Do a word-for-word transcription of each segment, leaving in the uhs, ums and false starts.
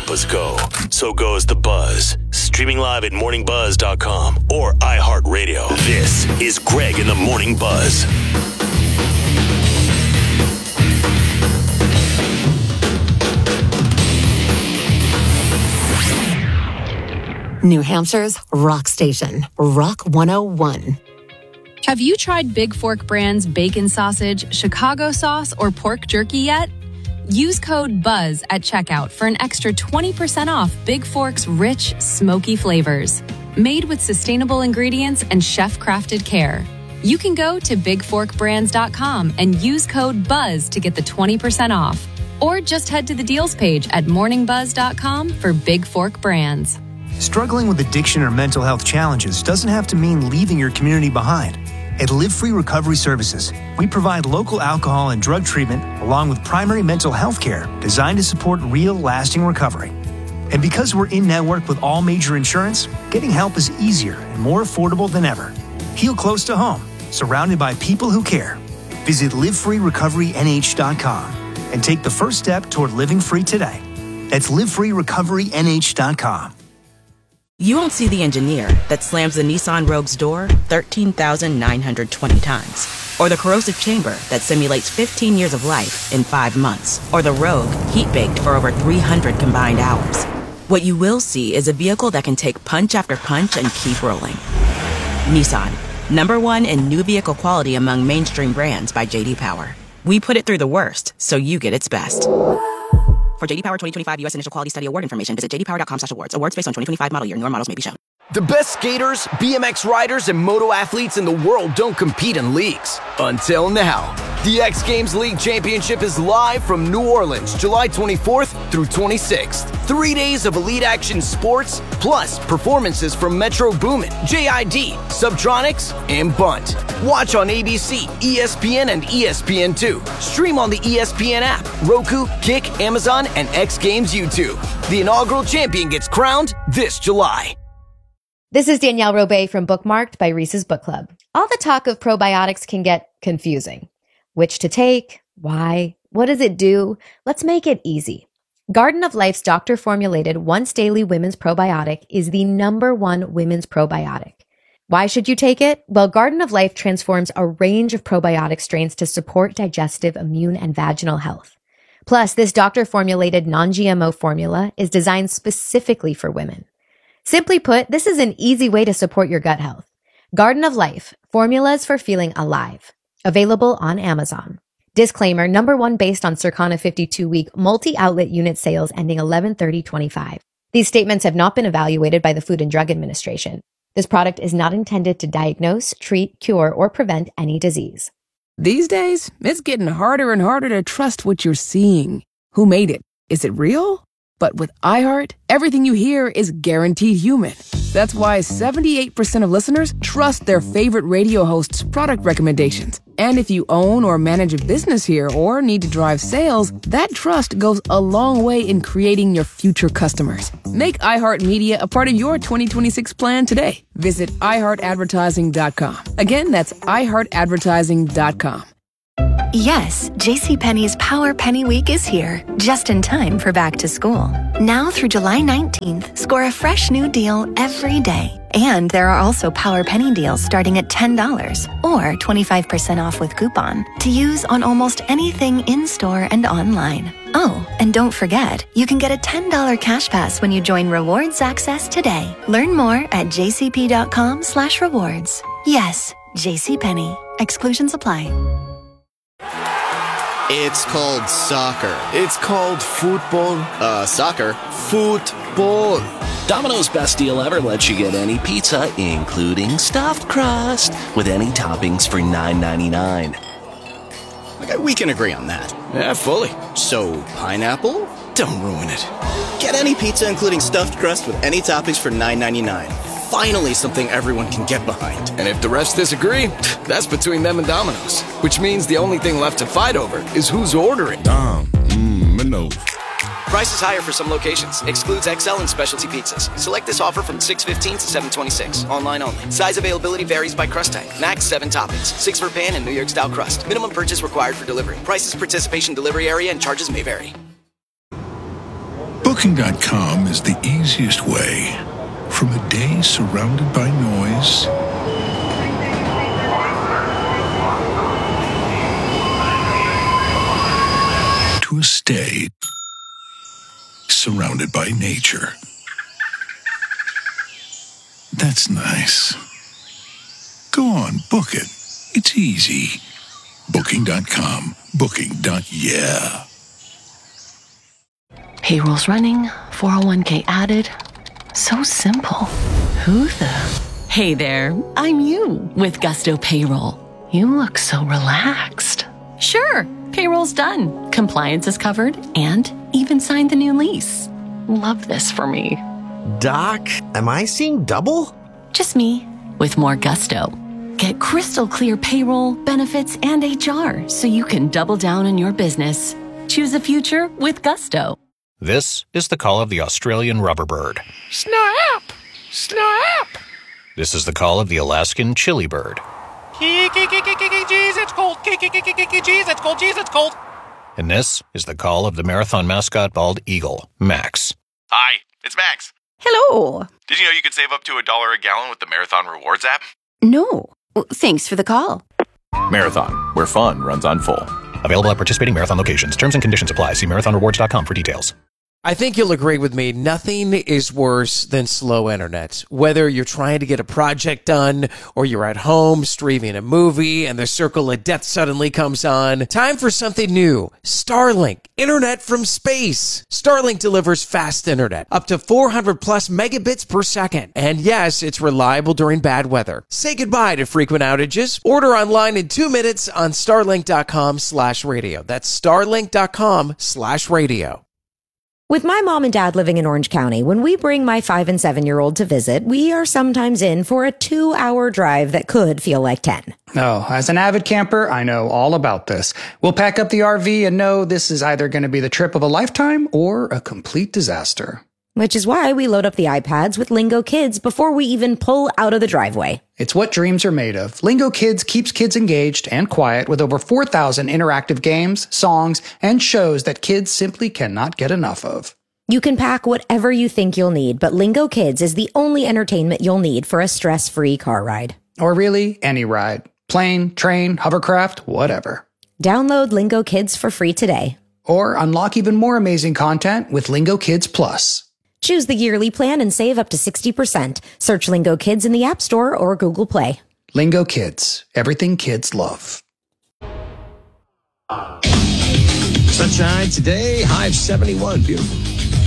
Papa's go. So goes the buzz. Streaming live at morning buzz dot com or iHeartRadio. This is Greg in the Morning Buzz. New Hampshire's rock station, Rock one oh one. Have you tried Big Fork Brand's bacon sausage, Chicago sauce, or pork jerky yet? Use code BUZZ at checkout for an extra twenty percent off Big Fork's rich, smoky flavors. Made with sustainable ingredients and chef-crafted care. You can go to big fork brands dot com and use code BUZZ to get the twenty percent off. Or just head to the deals page at morning buzz dot com for Big Fork Brands. Struggling with addiction or mental health challenges doesn't have to mean leaving your community behind. At Live Free Recovery Services, we provide local alcohol and drug treatment along with primary mental health care designed to support real, lasting recovery. And because we're in network with all major insurance, getting help is easier and more affordable than ever. Heal close to home, surrounded by people who care. Visit live free recovery n h dot com and take the first step toward living free today. That's live free recovery n h dot com. You won't see the engineer that slams the Nissan Rogue's door thirteen thousand nine hundred twenty times. Or the corrosive chamber that simulates fifteen years of life in five months. Or the Rogue heat-baked for over three hundred combined hours. What you will see is a vehicle that can take punch after punch and keep rolling. Nissan, number one in new vehicle quality among mainstream brands by J D Power. We put it through the worst, so you get its best. For J D Power twenty twenty-five U S Initial Quality Study Award information, visit j d power dot com slash awards. Awards based on twenty twenty-five model year. Newer models may be shown. The best skaters, B M X riders, and moto athletes in the world don't compete in leagues. Until now. The X Games League Championship is live from New Orleans, July twenty-fourth through twenty-sixth. Three days of elite action sports, plus performances from Metro Boomin, J I D, Subtronics, and Bunt. Watch on A B C, E S P N, and E S P N two. Stream on the E S P N app, Roku, Kick, Amazon, and X Games YouTube. The inaugural champion gets crowned this July. This is Danielle Robay from Bookmarked by Reese's Book Club. All the talk of probiotics can get confusing. Which to take? Why? What does it do? Let's make it easy. Garden of Life's doctor-formulated once-daily women's probiotic is the number one women's probiotic. Why should you take it? Well, Garden of Life transforms a range of probiotic strains to support digestive, immune, and vaginal health. Plus, this doctor-formulated non-G M O formula is designed specifically for women. Simply put, this is an easy way to support your gut health. Garden of Life, formulas for feeling alive. Available on Amazon. Disclaimer, number one based on Circana fifty-two week multi-outlet unit sales ending eleven thirty twenty-five. These statements have not been evaluated by the Food and Drug Administration. This product is not intended to diagnose, treat, cure, or prevent any disease. These days, it's getting harder and harder to trust what you're seeing. Who made it? Is it real? But with iHeart, everything you hear is guaranteed human. That's why seventy-eight percent of listeners trust their favorite radio host's product recommendations. And if you own or manage a business here or need to drive sales, that trust goes a long way in creating your future customers. Make iHeartMedia a part of your twenty twenty-six plan today. Visit i heart advertising dot com. Again, that's i heart advertising dot com. Yes, JCPenney's Power Penny Week is here, just in time for back to school. Now through July nineteenth, score a fresh new deal every day. And there are also Power Penny deals starting at ten dollars or twenty-five percent off with coupon to use on almost anything in-store and online. Oh, and don't forget, you can get a ten dollars cash pass when you join Rewards Access today. Learn more at j c p dot com slash rewards. Yes, JCPenney. Exclusions apply. It's called soccer. It's called football. Uh, soccer. Football. Domino's best deal ever lets you get any pizza, including stuffed crust, with any toppings for nine ninety-nine. Okay, we can agree on that. Yeah, fully. So, pineapple? Don't ruin it. Get any pizza, including stuffed crust, with any toppings for nine ninety-nine. Finally, something everyone can get behind. And if the rest disagree, that's between them and Domino's. Which means the only thing left to fight over is who's ordering. Dom, mmm, Minos. Price is higher for some locations. Excludes X L and specialty pizzas. Select this offer from six fifteen to seven twenty-six. Online only. Size availability varies by crust type. Max seven toppings. Six for pan and New York style crust. Minimum purchase required for delivery. Prices, participation, delivery area, and charges may vary. Booking dot com is the easiest way. From a day surrounded by noise to a stay surrounded by nature. That's nice. Go on, book it. It's easy. Booking dot com. Booking. Yeah. Payroll's running, four oh one k added. So simple. Who the? Hey there, I'm you with Gusto Payroll. You look so relaxed. Sure, payroll's done. Compliance is covered and even signed the new lease. Love this for me. Doc, am I seeing double? Just me with more Gusto. Get crystal clear payroll, benefits, and H R so you can double down on your business. Choose a future with Gusto. This is the call of the Australian rubber bird. Snap! Snap! This is the call of the Alaskan chili bird. Jeez, it's cold. Jeez, it's cold. Jeez, it's cold. And this is the call of the marathon mascot bald eagle, Max. Hi, it's Max. Hello. Did you know you could save up to a dollar a gallon with the Marathon Rewards app? No. Well, thanks for the call. Marathon, where fun runs on full. Available at participating Marathon locations. Terms and conditions apply. See marathon rewards dot com for details. I think you'll agree with me. Nothing is worse than slow internet. Whether you're trying to get a project done or you're at home streaming a movie and the circle of death suddenly comes on. Time for something new. Starlink. Internet from space. Starlink delivers fast internet. Up to four hundred plus megabits per second. And yes, it's reliable during bad weather. Say goodbye to frequent outages. Order online in two minutes on starlink.com slash radio. That's starlink.com slash radio. With my mom and dad living in Orange County, when we bring my five and seven year old to visit, we are sometimes in for a two hour drive that could feel like ten. Oh, as an avid camper, I know all about this. We'll pack up the R V and know this is either going to be the trip of a lifetime or a complete disaster. Which is why we load up the iPads with Lingo Kids before we even pull out of the driveway. It's what dreams are made of. Lingo Kids keeps kids engaged and quiet with over four thousand interactive games, songs, and shows that kids simply cannot get enough of. You can pack whatever you think you'll need, but Lingo Kids is the only entertainment you'll need for a stress-free car ride. Or really, any ride. Plane, train, hovercraft, whatever. Download Lingo Kids for free today. Or unlock even more amazing content with Lingo Kids Plus. Choose the yearly plan and save up to sixty percent. Search Lingo Kids in the App Store or Google Play. Lingo Kids. Everything kids love. Sunshine today, high of seventy-one. Beautiful.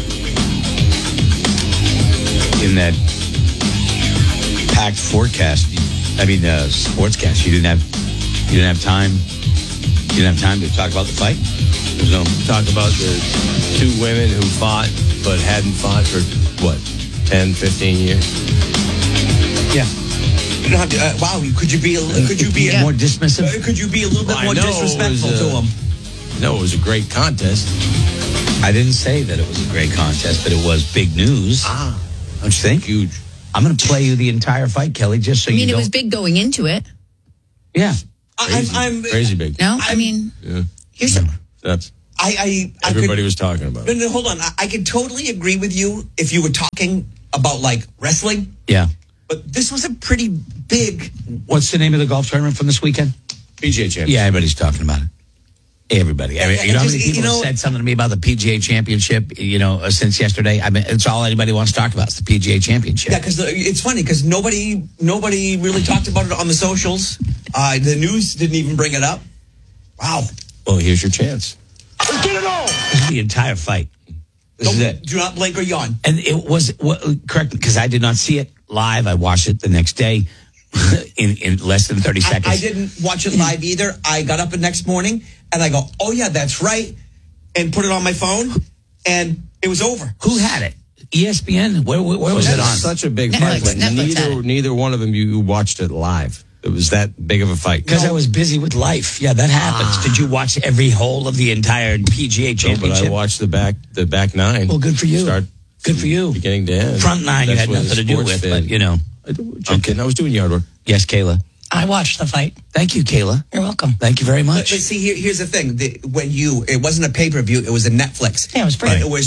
In that packed forecast, I mean, uh, sportscast, you didn't have, you didn't have time, you didn't have time to talk about the fight? There's no talk about the two women who fought but hadn't fought for, what, ten, fifteen years? Yeah. You don't have to, uh, wow, could you be a, could you be a, a, more dismissive? Uh, could you be a little bit well, more disrespectful a, to him? No, it was a great contest. I didn't say that it was a great contest, but it was big news. Ah. Don't you think? Huge. I'm going to play you the entire fight, Kelly, just so I mean, you it don't... was big going into it. Yeah. Crazy, I'm, I'm, crazy big. No, I mean, yeah. here's a... That's... I, I, I Everybody could, was talking about no, it. no, hold on. I, I could totally agree with you if you were talking about, like, wrestling. Yeah. But this was a pretty big... What's the name of the golf tournament from this weekend? P G A Championship. Yeah, everybody's talking about it. Everybody. I mean, you know how many people you know, have said something to me about the P G A Championship, you know, uh, since yesterday? I mean, it's all anybody wants to talk about. It's the P G A Championship. Yeah, because it's funny, because nobody nobody really talked about it on the socials. Uh, the news didn't even bring it up. Wow. Well, here's your chance. Let's get it on! This is the entire fight. This Don't, is it. Do not blink or yawn. And it was, well, correct, because I did not see it live. I watched it the next day in, in less than thirty seconds. I, I didn't watch it live either. I got up the next morning, and I go, oh, yeah, that's right, and put it on my phone, and it was over. Who had it? E S P N? Where, where, where was it on? Such a big Netflix, fight, but Netflix had neither, it. neither one of them you watched it live. It was that big of a fight. Because no. I was busy with life. Yeah, that happens. Ah. Did you watch every hole of the entire P G A Championship? No, but I watched the back the back nine. Well, good for you. Start good for you. Beginning to end. Front nine That's you had nothing to do with, fan. But, you know. I, okay. I was doing yard work. Yes, Kayla. I watched the fight. Thank you, Kayla. You're welcome. Thank you very much. But, but see, here, here's the thing. The, when you, it wasn't a pay-per-view, it was a Netflix. Yeah, it was free. And it was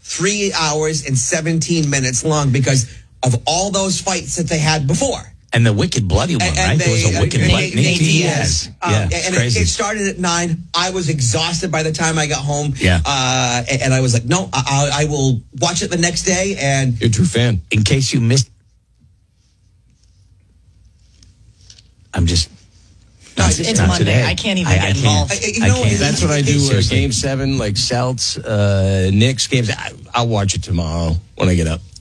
three hours and seventeen minutes long because of all those fights that they had before. And the Wicked Bloody one, And- right? and There was they- a Wicked uh, Bloody. Nate- Nate Nate Diaz. Diaz. Yeah, Um, it's and it, crazy. it started at nine. I was exhausted by the time I got home. Yeah. Uh, and and I was like, no, I, I I will watch it the next day. And You're a true fan. In case you missed, I'm just. It's, it's not Monday. today. I can't even I- get I can't. involved. I- you I know, can't. That's what I do. Uh, Seriously. game seven, like Celts, uh, Knicks games. I, I'll watch it tomorrow when I get up.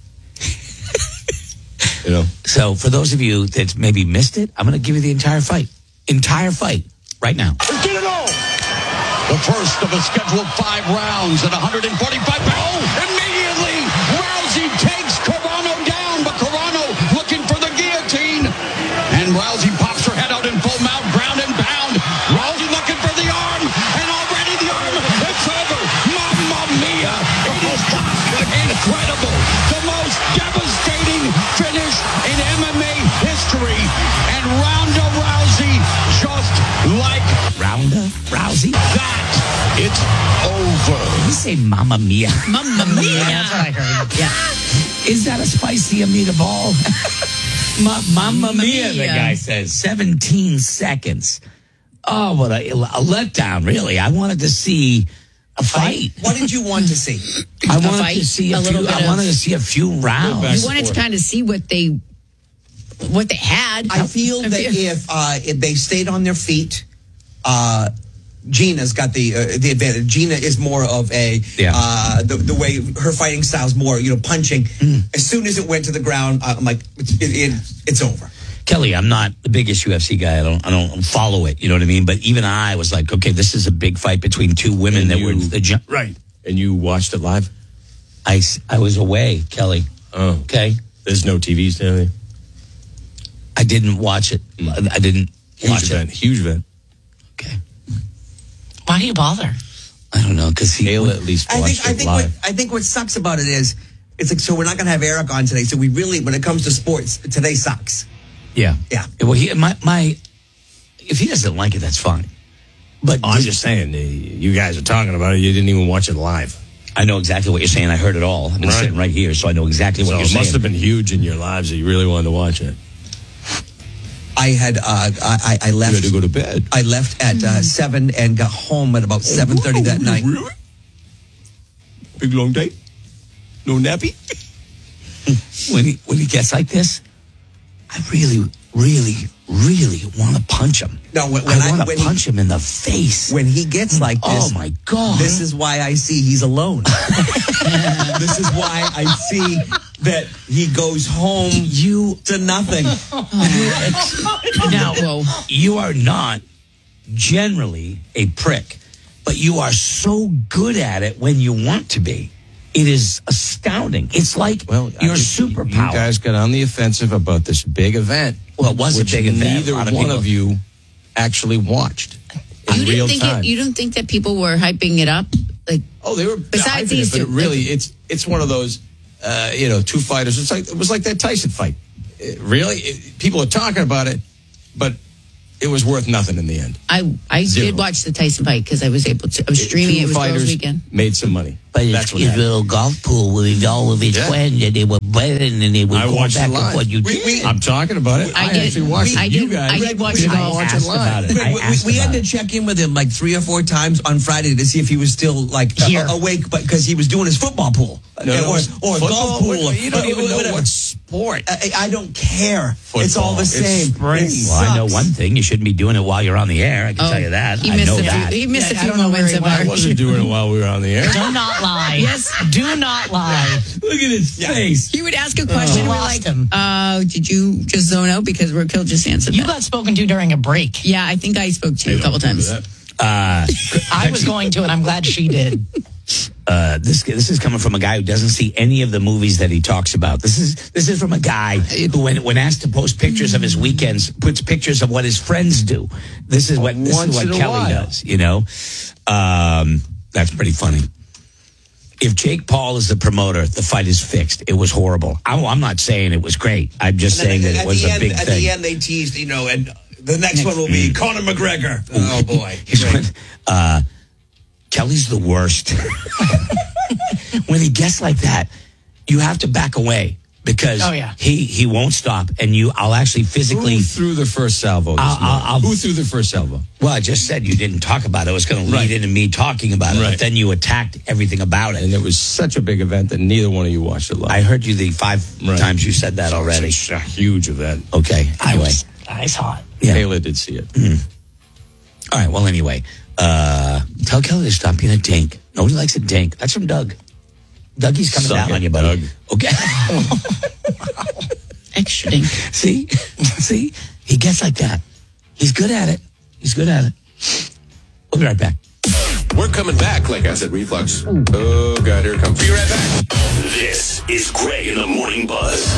You know. So for those of you that maybe missed it, I'm going to give you the entire fight. Entire fight right now. Get it all! The first of a scheduled five rounds at one forty-five pounds. Oh, immediately, Rousey takes Carano down, but Carano looking for the guillotine. And Rousey pops her head out in full mount, ground and pound. Rousey looking for the arm, and already the arm, it's over. Mamma mia! It is incredible. The most devastating finish in M M A history. And Ronda Rousey just like Ronda Rousey. that. It's over. Did you say Mamma Mia? Mamma mia. That's what I heard. Yeah. Is that a spicy meatball? Ma- Mamma Mia, the Mia. guy says. seventeen seconds. Oh, what a, a letdown, really. I wanted to see a fight. what did you want to see? I wanted fight, to see a, a few, little bit I wanted of- to see a few rounds. You wanted to kind of see what they what they had. I feel that if uh, if they stayed on their feet, uh, Gina's got the uh, the advantage. Gina is more of a Yeah. uh, the the way her fighting style's more, you know, punching. Mm. As soon as it went to the ground, uh, I'm like, it's, it, it, it's over. Kelly, I'm not the biggest U F C guy. I don't, I don't follow it. You know what I mean? But even I was like, okay, this is a big fight between two women And that you- were the ju- Right. And you watched it live? I, s- I was away, Kelly. Oh. Okay. There's no T Vs down there. I didn't watch it. I didn't Huge watch event. it. Huge event. Okay. Why do you bother? I don't know because he They'll at least I watch think I it think what live. I think what sucks about it is it's like, so we're not going to have Eric on today. So we really, when it comes to sports, today sucks. Yeah. Yeah. Well, he my my if he doesn't like it, that's fine. But I'm just saying, uh, you guys are talking about it. You didn't even watch it live. I know exactly what you're saying. I heard it all. I've been Right. sitting right here, so I know exactly what So you're it saying. must have been huge in your lives that you really wanted to watch it. I had uh, I, I left. You had to go to bed. I left at uh, seven and got home at about seven thirty that night. Really? Big long day? No nappy? when he when he gets like this, I really, really, really want to punch him. No, when, when I I, want when to he, punch him in the face. when he gets like this, Oh my God! this is why I see he's alone. This is why I see that he goes home you to nothing. now, whoa, you are not generally a prick, but you are so good at it when you want to be. It is astounding. It's like Well, your I think superpower. You guys got on the offensive about this big event. Well, it was a which big event. Neither A lot of one people- of you actually watched in You real didn't think time. it, you don't think that people were hyping it up? Like Oh, they were Besides hyping these it, but two, it really, like- it's it's one of those, uh, you know, two fighters. It's like it was like that Tyson fight. It really, it, people are talking about it, but it was worth nothing in the end. I I Zero. did watch the Tyson fight because I was able to. I was streaming. Two It was Girls fighters Weekend. made some money. But That's it's what his happened. little golf pool with all of his Yeah. friends, and they were betting, and they were I going watched back it and live. forth. You We- did. we- I'm talking about it. I I, did- actually watched I it. did- You guys I did watch didn't it all. watch asked it live. about it. We, I we- asked we had about to it. check in with him like three or four times on Friday to see if he was still like a- Here. awake, but because he was doing his football pool No, or, no, or, football, a golf pool. what- you don't or- even know whatever. what sport. I, I don't care. It's all the Football. same. It's spring. It Well, I know sucks. one thing: you shouldn't be doing it while you're on the air. I can Oh, tell you that. He I missed know a that. few. He missed Yeah, a I few don't know moments very of I our. wasn't doing it while we were on the air. Do not lie. Yes, do not lie. Look at his face. He would ask a question. We we're lost like, him. uh, did you just zone out because Raquel just answered You that? got spoken to during a break. Yeah, I think I spoke to you a couple times. Uh, I was going to, and I'm glad she did. uh, this this is coming from a guy who doesn't see any of the movies that he talks about. This is this is from a guy who, when when asked to post pictures of his weekends, puts pictures of what his friends do. This is what this Once is what in a Kelly while. does. You know, um, that's pretty funny. If Jake Paul is the promoter, the fight is fixed. It was horrible. I, I'm not saying it was great. I'm just And then saying that at it was the a end, big at thing. the end, they teased, you know, and the next one will be Conor McGregor. Oh boy, Here's what- uh, Kelly's the worst. when he gets like that, you have to back away because Oh, yeah. he, he won't stop, and you I'll actually physically Who threw the first salvo? this I'll- I'll- morning? I'll- Who threw the first salvo? Well, I just said you didn't talk about it. It was going to lead Right. into me talking about it, Right. but then you attacked everything about it. And it was such a big event that neither one of you watched it live. I heard you the five Right. times you said that already. It's a huge event. Okay, I anyway. was, I saw it. Yeah. Kayla did see it. Mm. All right, well, anyway, uh, tell Kelly to stop being a dink. Nobody likes a dink. That's from Doug. Dougie's coming Suck down it, on you, buddy. Doug. Okay. Extra dink. See? See? He gets like that. He's good at it. He's good at it. We'll be right back. We're coming back like acid reflux. Oh, God, here it comes. Be right back. This is Greg in the Morning Buzz.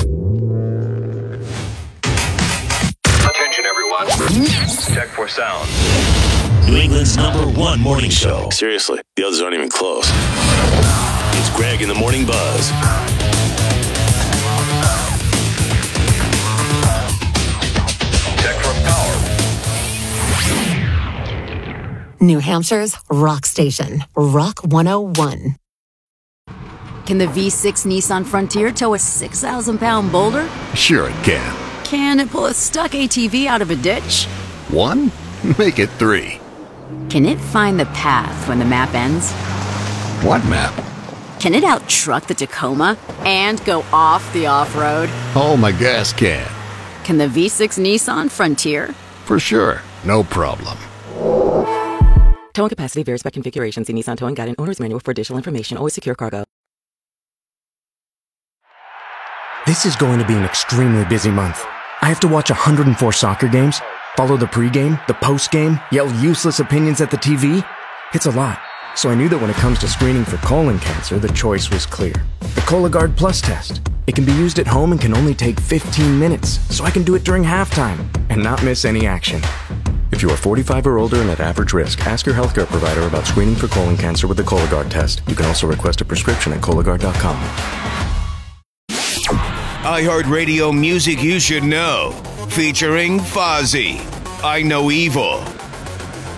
Attention, everyone. Check for sound. New England's number one morning show. Seriously, the others aren't even close. It's Greg in the Morning Buzz. Check for power. New Hampshire's rock station, Rock one oh one. Can the V six Nissan Frontier tow a six thousand pound boulder? Sure it can. Can it pull a stuck A T V out of a ditch? One? Make it three. Can it find the path when the map ends? What map? Can it out-truck the Tacoma and go off the off-road? Oh, my gas can. Can the V six Nissan Frontier? For sure. No problem. Towing capacity varies by configuration. See Nissan Towing Guide and Owner's Manual for additional information. Always secure cargo. This is going to be an extremely busy month. I have to watch one hundred four soccer games, follow the pregame, the postgame, yell useless opinions at the T V. It's a lot. So I knew that when it comes to screening for colon cancer, the choice was clear. The Cologuard Plus test. It can be used at home and can only take fifteen minutes, so I can do it during halftime and not miss any action. If you are forty-five or older and at average risk, ask your healthcare provider about screening for colon cancer with the Cologuard test. You can also request a prescription at Cologuard dot com. iHeartRadio music you should know. Featuring Fozzy, I Know Evil,